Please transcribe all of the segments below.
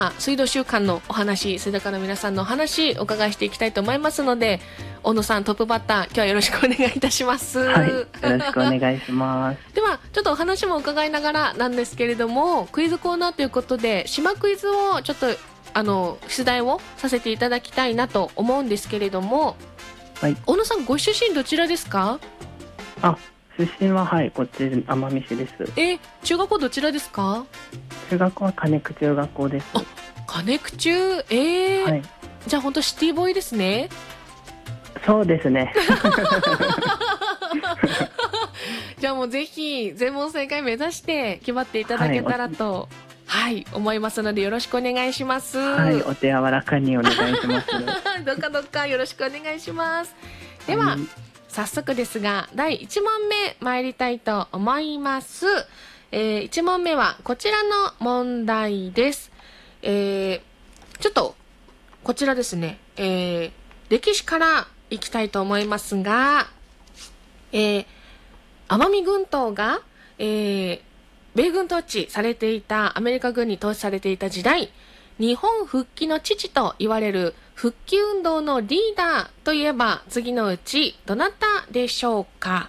水道習慣のお話、水道課の皆さんのお話お伺いしていきたいと思いますので、小野さんトップバッター、今日はよろしくお願いいたします。 はい、よろしくお願いします。 ではちょっとお話も伺いながらなんですけれども、クイズコーナーということで島クイズをちょっと出題をさせていただきたいなと思うんですけれども、 はい、 小野さんご出身どちらですか？ 出身はこっち奄美市です。 中学校どちらですか？ 中学校は金久中学校です。 金久中、はい、じゃあ本当シティボーイですね。 そうですね。 じゃあもうぜひ全問正解目指して決まっていただけたらと、思いますのでよろしくお願いします。 お手柔らかにお願いします。 どうかよろしくお願いします。では、早速ですが第1問目参りたいと思います。1問目はこちらの問題です。ちょっとこちらですね、歴史からいきたいと思いますが、奄美群島が、米軍統治されていた、アメリカ軍に統治されていた時代、日本復帰の父と言われる復帰運動のリーダーといえば次のうちどなたでしょうか？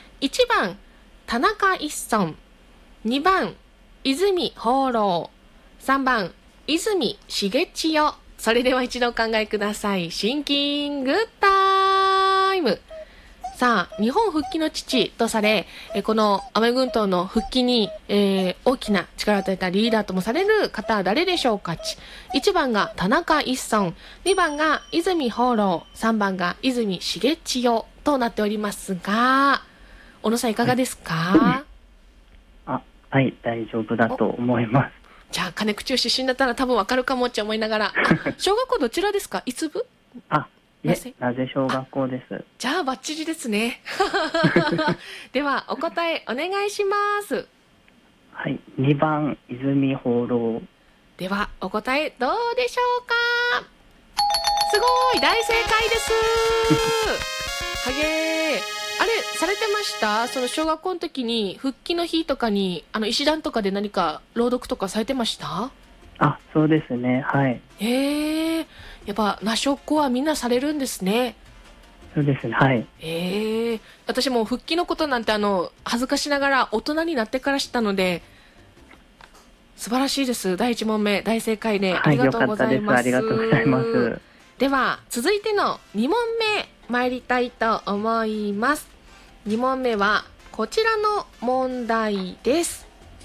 1 番田中一村、2番泉芳朗、3番泉重千代。それでは一度お考えください。シンキングタイム。さあ、日本復帰の父とされ、この奄美群島の復帰に、大きな力を与えたリーダーともされる方は誰でしょうか？1番が田中一村、2番が泉芳朗、3番が泉重千代となっておりますが、小野さんいかがですか？ はい、大丈夫だと思います。 じゃあ金久中出身だったら多分わかるかもって思いながら。小学校どちらですか？いつ部？ なぜ小学校です。 じゃあバッチリですね。ではお答えお願いします。 はい、2番泉芳朗。 ではお答えどうでしょうか？すごい大正解です。はげー。あれされてました？その小学校の時に復帰の日とかに石段とかで何か朗読とかされてました？ そうですね。はい。 やっぱ那小っ子はみんなされるんですね。 そうですね。はい。 私も復帰のことなんて恥ずかしながら大人になってから知ったので、素晴らしいです。第1問目大正解で、ありがとうございます。 ありがとうございます。 では続いての2問目参りたいと思います。2問目はこちらの問題です。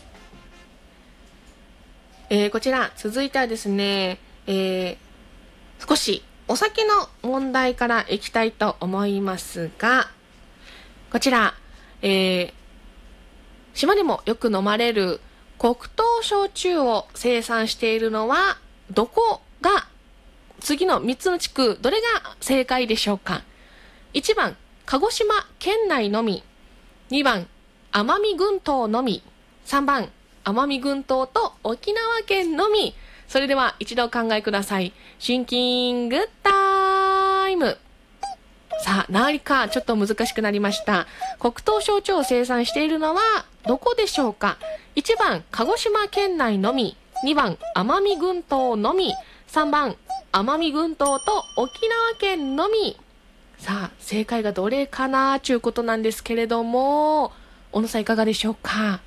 こちら続いてはですね、少しお酒の問題からいきたいと思いますが、こちら、島でもよく飲まれる黒糖焼酎を生産しているのはどこが、次の3つの地区どれが正解でしょうか？ 1 番鹿児島県内のみ、2番奄美群島のみ、3番奄美群島と沖縄県のみ。それでは一度お考えください。シンキングタイム。さあ、何かちょっと難しくなりました。黒糖焼酎を生産しているのはどこでしょうか？ 1 番鹿児島県内のみ、2番奄美群島のみ、3番奄美群島と沖縄県のみ。さあ、正解がどれかなということなんですけれども、小野さんいかがでしょうか？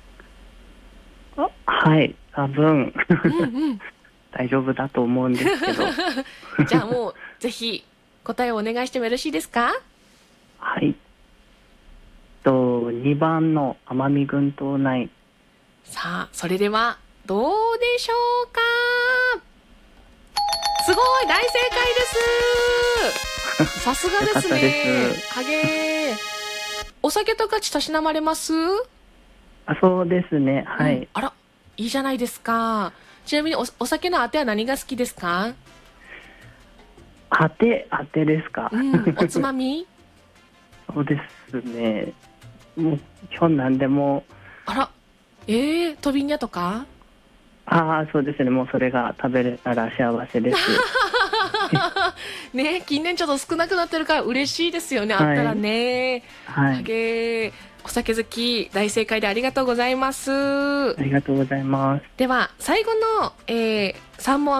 はい、多分大丈夫だと思うんですけど。 じゃあもうぜひ答えをお願いしてもよろしいですか？ はい。2番の奄美群島内。 さあ、それではどうでしょうか？すごい大正解です。さすがですね。はげー。お酒とかたしなまれます？ そうですね。はい。 あら、いいじゃないですか。ちなみにお酒のあては何が好きですか？ あてですか？ おつまみ？ そうですね。もう基本何でも。 あら、トビニャとか？ そうですね。もうそれが食べれたら幸せです。 ね、近年ちょっと少なくなってるから嬉しいですよね。あったらね。 はい。 お酒好き大正解でありがとうございます。 ありがとうございます。 では最後の、3問